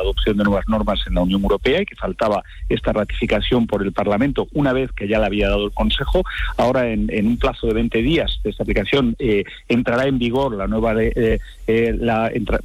adopción de nuevas normas en la Unión Europea y que faltaba esta ratificación por el Parlamento una vez que ya la había dado el Consejo. Ahora, en un plazo de 20 días de esta aplicación, entrará en vigor la nueva